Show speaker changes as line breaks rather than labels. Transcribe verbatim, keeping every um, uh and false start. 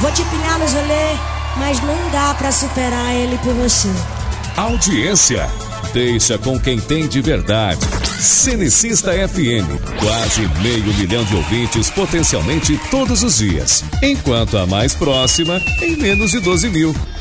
Vou te pilhar nos rolê, mas não dá pra superar ele por você.
Audiência deixa com quem tem de verdade. Cenicista F M, quase meio milhão de ouvintes potencialmente todos os dias, enquanto a mais próxima em menos de doze mil.